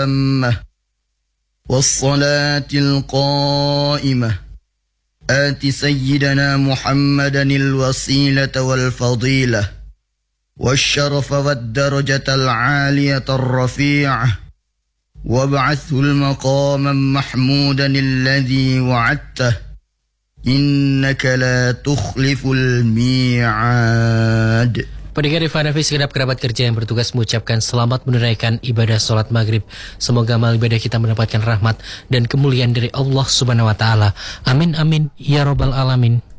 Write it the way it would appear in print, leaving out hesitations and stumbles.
التامة والصلاة القائمة آت سيدنا محمدا الوسيلة والفضيلة والشرف والدرجة العالية الرفيعة وابعثه المقاما محمودا الذي وعدته إنك لا تخلف الميعاد. Pendengar Rifa Nafis, segenap kerabat kerja yang bertugas mengucapkan selamat menunaikan ibadah sholat maghrib. Semoga amal ibadah kita mendapatkan rahmat dan kemuliaan dari Allah Subhanahu wa Ta'ala. Amin amin ya robbal alamin.